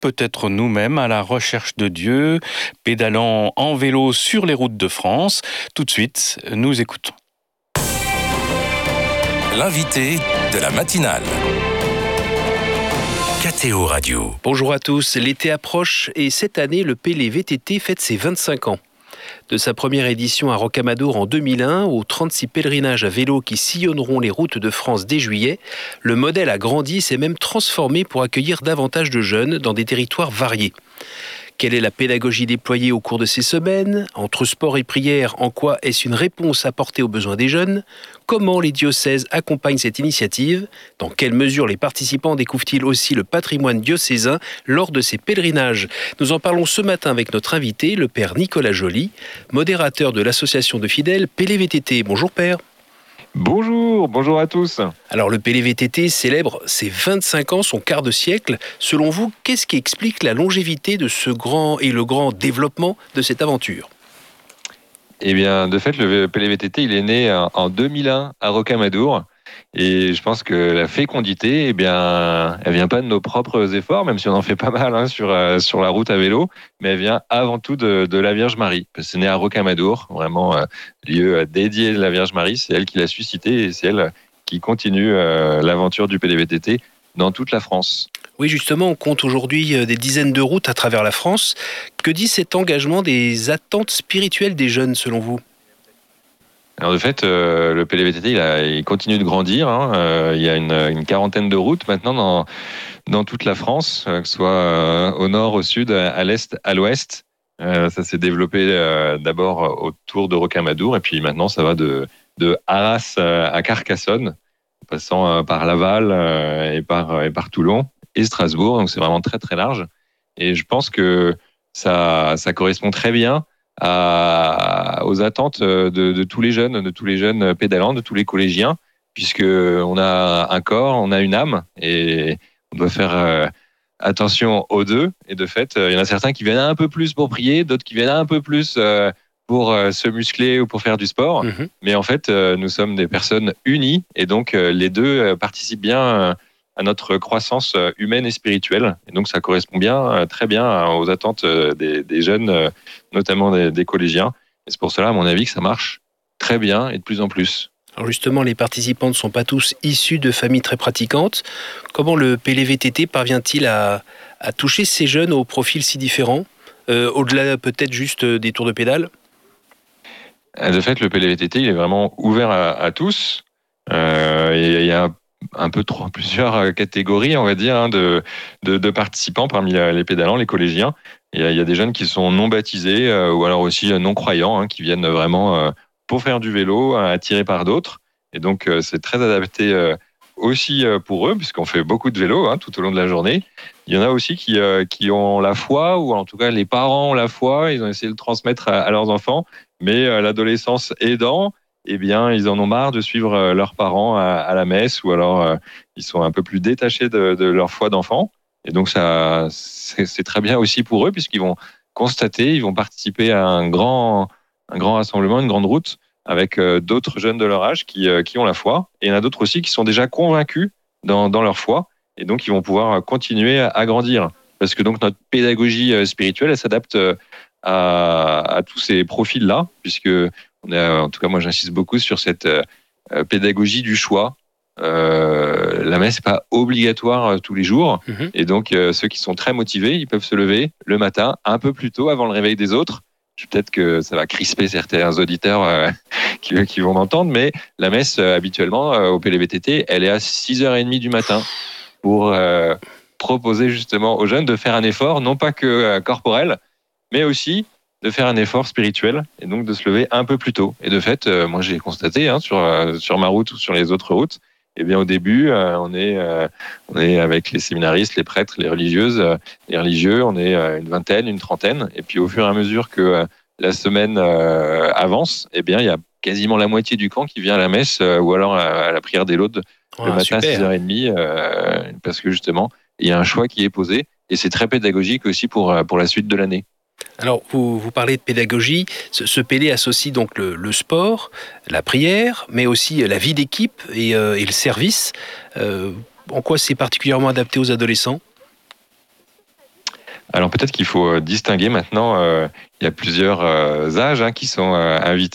peut-être nous-mêmes à la recherche de Dieu, pédalant en vélo sur les routes de France. Tout de suite, nous écoutons. L'invité de la matinale. KTO Radio. Bonjour à tous, l'été approche et cette année, le PLVTT fête ses 25 ans. De sa première édition à Rocamadour en 2001, aux 36 pèlerinages à vélo qui sillonneront les routes de France dès juillet, le modèle a grandi, s'est même transformé pour accueillir davantage de jeunes dans des territoires variés. Quelle est la pédagogie déployée au cours de ces semaines ? Entre sport et prière, en quoi est-ce une réponse apportée aux besoins des jeunes ? Comment les diocèses accompagnent cette initiative ? Dans quelle mesure les participants découvrent-ils aussi le patrimoine diocésain lors de ces pèlerinages ? Nous en parlons ce matin avec notre invité, le père Nicolas Joly, modérateur de l'association de fidèles PLVTT. Bonjour père. Bonjour à tous. Alors le PLVTT célèbre ses 25 ans, son quart de siècle. Selon vous, qu'est-ce qui explique la longévité de ce grand et le grand développement de cette aventure ? Eh bien, de fait, le PLVTT, il est né en 2001 à Rocamadour. Et je pense que la fécondité, eh bien, elle vient pas de nos propres efforts, même si on en fait pas mal sur la route à vélo, mais elle vient avant tout de la Vierge Marie. C'est né à Rocamadour, vraiment lieu dédié à la Vierge Marie. C'est elle qui l'a suscité et c'est elle qui continue l'aventure du PLVTT dans toute la France. Oui, justement, on compte aujourd'hui des dizaines de routes à travers la France. Que dit cet engagement des attentes spirituelles des jeunes, selon vous ? Alors de fait, le PLVTT, il continue de grandir. Il y a une quarantaine de routes maintenant dans toute la France, que ce soit au nord, au sud, à l'est, à l'ouest. Ça s'est développé d'abord autour de Rocamadour, et puis maintenant ça va de Arras à Carcassonne, en passant par Laval et par Toulon et Strasbourg. Donc c'est vraiment très très large. Et je pense que ça correspond très bien aux attentes de tous les jeunes pédalants, de tous les collégiens, puisque on a un corps, on a une âme, et on doit faire attention aux deux. Et de fait, il y en a certains qui viennent un peu plus pour prier, d'autres qui viennent un peu plus pour se muscler ou pour faire du sport. Mmh. Mais en fait, nous sommes des personnes unies, et donc les deux participent bien à notre croissance humaine et spirituelle. Et donc, ça correspond bien, très bien aux attentes des jeunes, notamment des collégiens. Et c'est pour cela, à mon avis, que ça marche très bien et de plus en plus. Alors justement, les participants ne sont pas tous issus de familles très pratiquantes. Comment le PLVTT parvient-il à toucher ces jeunes aux profils si différents, au-delà peut-être juste des tours de pédale ? De fait, le PLVTT, il est vraiment ouvert à tous. Il y a plusieurs catégories, on va dire, de participants parmi les pédalants, les collégiens. Il y a des jeunes qui sont non baptisés ou alors aussi non croyants, qui viennent vraiment pour faire du vélo, attirés par d'autres. Et donc, c'est très adapté aussi pour eux, puisqu'on fait beaucoup de vélo tout au long de la journée. Il y en a aussi qui ont la foi, ou en tout cas les parents ont la foi, ils ont essayé de le transmettre à leurs enfants, mais l'adolescence aidant, eh bien, ils en ont marre de suivre leurs parents à la messe, ou alors ils sont un peu plus détachés de leur foi d'enfant. Et donc, ça, c'est très bien aussi pour eux, puisqu'ils vont constater, ils vont participer à un grand rassemblement, une grande route, avec d'autres jeunes de leur âge qui ont la foi. Et il y en a d'autres aussi qui sont déjà convaincus dans leur foi, et donc ils vont pouvoir continuer à grandir. Parce que donc notre pédagogie spirituelle, elle s'adapte à tous ces profils-là, puisque en tout cas, moi, j'insiste beaucoup sur cette pédagogie du choix. La messe n'est pas obligatoire tous les jours. Mmh. Et donc, ceux qui sont très motivés, ils peuvent se lever le matin un peu plus tôt avant le réveil des autres. Peut-être que ça va crisper certains auditeurs qui vont m'entendre, mais la messe, habituellement, au PLVTT, elle est à 6h30 du matin pour proposer justement aux jeunes de faire un effort, non pas que corporel, mais aussi de faire un effort spirituel, et donc de se lever un peu plus tôt. Et de fait, moi j'ai constaté sur ma route ou sur les autres routes, eh bien au début, on est avec les séminaristes, les prêtres, les religieuses, les religieux, on est une vingtaine, une trentaine, et puis au fur et à mesure que la semaine avance, eh bien il y a quasiment la moitié du camp qui vient à la messe ou alors à la prière des laudes le matin à 6h30, parce que justement, il y a un choix qui est posé, et c'est très pédagogique aussi pour la suite de l'année. Alors, vous parlez de pédagogie. Ce PD associe donc le sport, la prière, mais aussi la vie d'équipe et le service. En quoi c'est particulièrement adapté aux adolescents ? Alors peut-être qu'il faut distinguer maintenant, il y a plusieurs âges qui sont invités